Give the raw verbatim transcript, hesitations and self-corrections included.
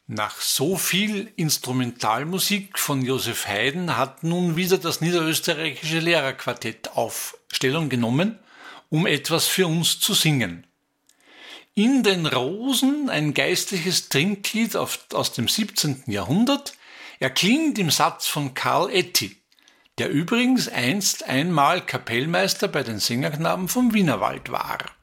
Nach so viel Instrumentalmusik von Joseph Haydn hat nun wieder das niederösterreichische Lehrerquartett Aufstellung genommen, um etwas für uns zu singen. In den Rosen, ein geistliches Trinklied aus dem siebzehnten Jahrhundert, erklingt im Satz von Karl Etty, der übrigens einst einmal Kapellmeister bei den Sängerknaben vom Wienerwald war.